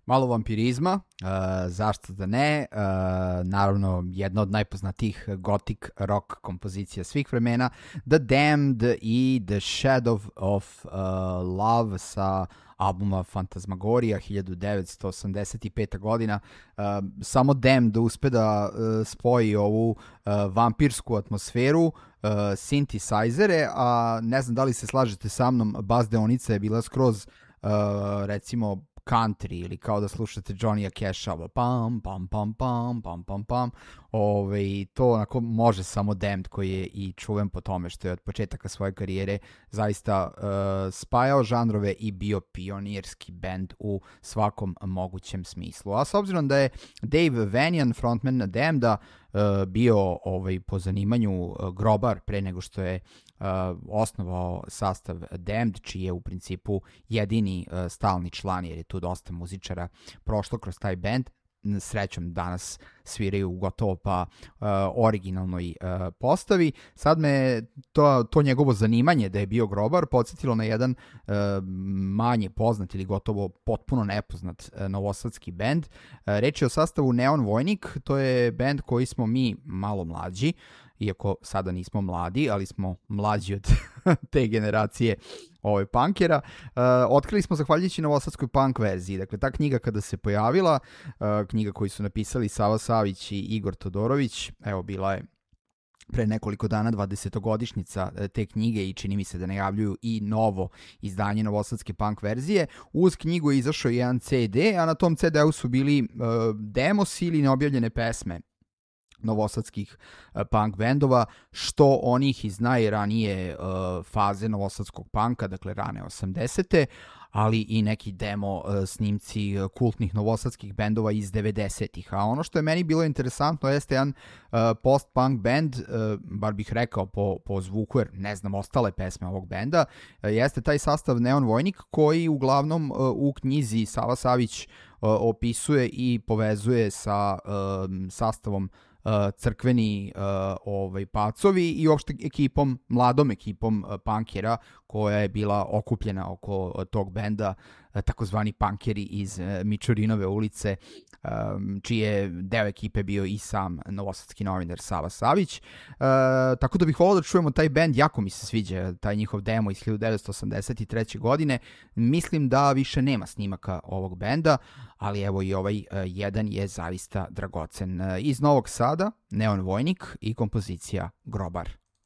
Malo vampirizma, zašto da ne, naravno jedna od najpoznatijih gothic rock kompozicija svih vremena, The Damned i The Shadow of Love sa albuma Fantasmagoria 1985. godina. Samo Damned uspe da spoji ovu vampirsku atmosferu, synthesizere, a ne znam da li se slažete sa mnom, bas deonica je bila skroz recimo country ili kao da slušate Johnnya Casha, pam, pam, pam, pam, pam, pam, pam. To onako može samo Damned, koji je i čuven po tome što je od početaka svoje karijere zaista spajao žanrove i bio pionirski band u svakom mogućem smislu. A s obzirom da je Dave Vanian, frontman Damneda, bio po zanimanju grobar pre nego što je osnovao sastav Damned, čiji je u principu jedini stalni član, jer je tu dosta muzičara prošlo kroz taj band. Srećom danas sviraju gotovo pa originalnoj postavi. Sad me to njegovo zanimanje da je bio grobar podsjetilo na jedan manje poznat ili gotovo potpuno nepoznat novosadski band. Reč je o sastavu Neon Vojnik, to je band koji smo mi malo mlađi, iako sada nismo mladi, ali smo mlađi od te generacije punkera. Otkrili smo zahvaljujući novosadskoj punk verziji. Dakle, ta knjiga kada se pojavila, knjiga koju su napisali Sava Savić i Igor Todorović, evo bila je pre nekoliko dana 20-godišnjica te knjige i čini mi se da najavljuju i novo izdanje novosadske punk verzije. Uz knjigu je izašao jedan CD, a na tom CD-u su bili demos ili neobjavljene pesme novosadskih punk bendova, što onih iz najranije faze novosadskog punka, dakle rane 80. ali i neki demo snimci kultnih novosadskih bendova iz 90-ih. A ono što je meni bilo interesantno jeste jedan post-punk band, bar bih rekao po zvuku, jer ne znam ostale pesme ovog benda, jeste taj sastav Neon Vojnik, koji uglavnom u knjizi Sava Savić opisuje i povezuje sa sastavom crkveni pacovi i uopšte mladom ekipom punkera koja je bila okupljena oko tog benda, takozvani punkeri iz Mičurinove ulice, čiji je deo ekipe bio i sam novosadski novinar Sava Savić. Tako da bih volao da čujemo taj band, jako mi se sviđa taj njihov demo iz 1983. godine. Mislim da više nema snimaka ovog benda, ali evo i ovaj jedan je zaista dragocen. Iz Novog Sada, Neon Vojnik i kompozicija Grobar.